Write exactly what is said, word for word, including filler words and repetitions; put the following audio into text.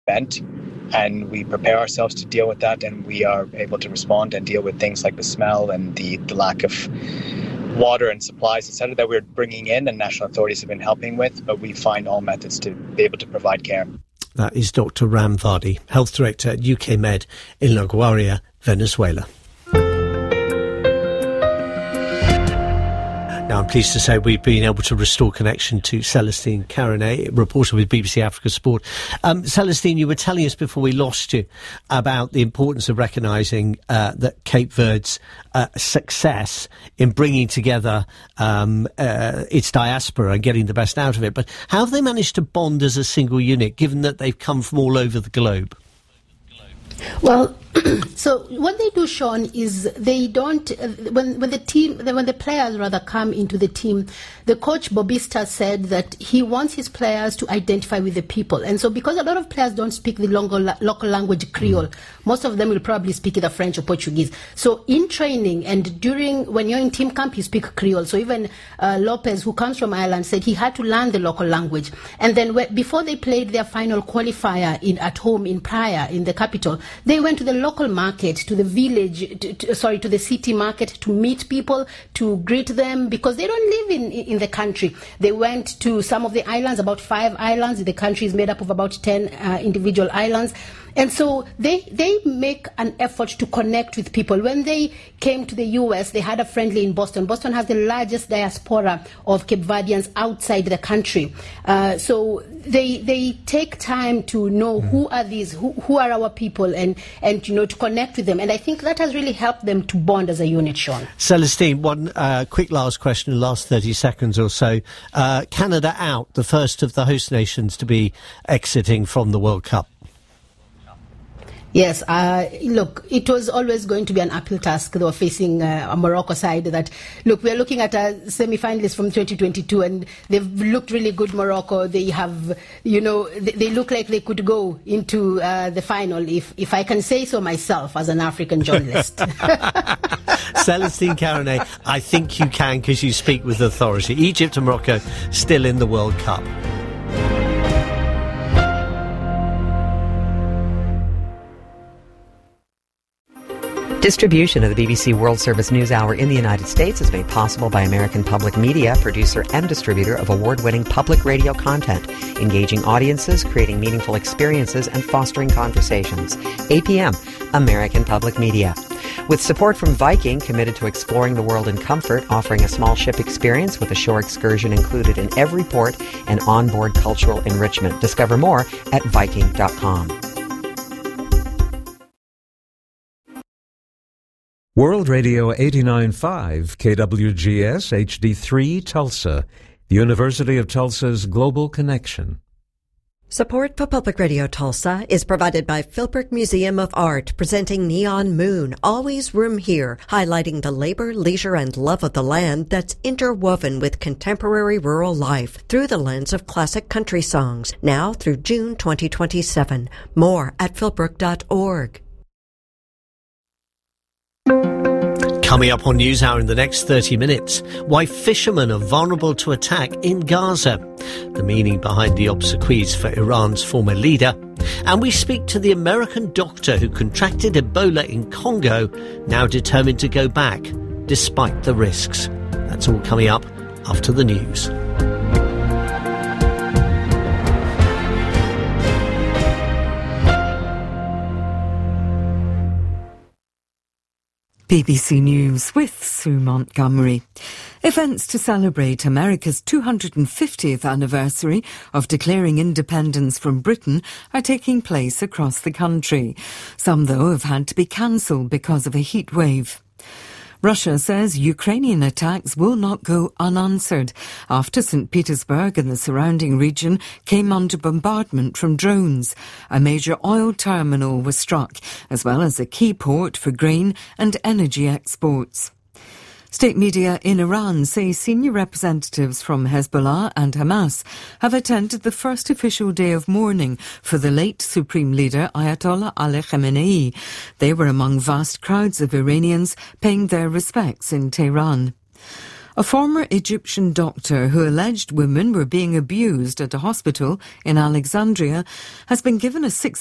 event, and we prepare ourselves to deal with that, and we are able to respond and deal with things like the smell and the, the lack of water and supplies, et cetera, that we're bringing in and national authorities have been helping with, but we find all methods to be able to provide care. That is Doctor Ram Vardy, Health Director at U K Med in La Guaira, Venezuela. Now, I'm pleased to say we've been able to restore connection to Celestine Carignet, reporter with B B C Africa Sport. Um, Celestine, you were telling us before we lost you about the importance of recognising uh, that Cape Verde's uh, success in bringing together um, uh, its diaspora and getting the best out of it. But how have they managed to bond as a single unit, given that they've come from all over the globe? Well, so what they do, Sean, is they don't, uh, when, when the team, when the players rather come into the team, the coach Bobista said that he wants his players to identify with the people. And so because a lot of players don't speak the local, local language Creole, mm. most of them will probably speak either French or Portuguese. So in training and during, when you're in team camp, you speak Creole. So even uh, Lopez, who comes from Ireland, said he had to learn the local language. And then wh- before they played their final qualifier in, at home in Praia, in the capital, they went to the local market, to the village, to, to, sorry, to the city market to meet people, to greet them, because they don't live in, in the country. They went to some of the islands, about five islands. The country is made up of about ten uh, individual islands. And so they they make an effort to connect with people. When they came to the U S, they had a friendly in Boston. Boston has the largest diaspora of Cape Verdeans outside the country. Uh, so they they take time to know who are these, who, who are our people, and, and you know, to connect with them. And I think that has really helped them to bond as a unit, Sean. Celestine, one uh, quick last question in the last thirty seconds or so. Uh, Canada out, the first of the host nations to be exiting from the World Cup. Yes, uh, look, it was always going to be an uphill task. They were facing uh, a Morocco side that, look, we're looking at a semi-finalist from twenty twenty-two, and they've looked really good, Morocco. They have, you know, they, they look like they could go into uh, the final, if, if I can say so myself as an African journalist. Celestine Carignet, I think you can, because you speak with authority. Egypt and Morocco still in the World Cup. Distribution of the B B C World Service News Hour in the United States is made possible by American Public Media, producer and distributor of award-winning public radio content, engaging audiences, creating meaningful experiences, and fostering conversations. A P M, American Public Media. With support from Viking, committed to exploring the world in comfort, offering a small ship experience with a shore excursion included in every port and onboard cultural enrichment. Discover more at Viking dot com. World Radio eighty-nine point five, K W G S H D three Tulsa, the University of Tulsa's Global Connection. Support for Public Radio Tulsa is provided by Philbrook Museum of Art, presenting Neon Moon, Always Room Here, highlighting the labor, leisure, and love of the land that's interwoven with contemporary rural life through the lens of classic country songs, now through June twenty twenty-seven. More at philbrook dot org. Coming up on NewsHour in the next thirty minutes, why fishermen are vulnerable to attack in Gaza, the meaning behind the obsequies for Iran's former leader, and we speak to the American doctor who contracted Ebola in Congo, now determined to go back despite the risks. That's all coming up after the news. B B C News with Sue Montgomery. Events to celebrate America's two hundred fiftieth anniversary of declaring independence from Britain are taking place across the country. Some, though, have had to be cancelled because of a heat wave. Russia says Ukrainian attacks will not go unanswered after Saint Petersburg and the surrounding region came under bombardment from drones. A major oil terminal was struck, as well as a key port for grain and energy exports. State media in Iran say senior representatives from Hezbollah and Hamas have attended the first official day of mourning for the late Supreme Leader Ayatollah Ali Khamenei. They were among vast crowds of Iranians paying their respects in Tehran. A former Egyptian doctor who alleged women were being abused at a hospital in Alexandria has been given a six